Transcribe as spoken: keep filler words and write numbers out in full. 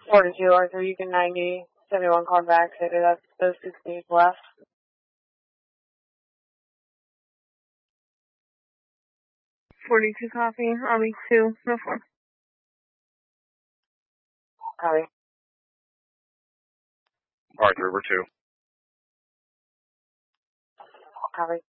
forty-two, Arthur, you can ninety, seventy-one, call back, say that those sixties left. forty-two, copy, Army two, no four. Copy. Arthur, we're two. Copy.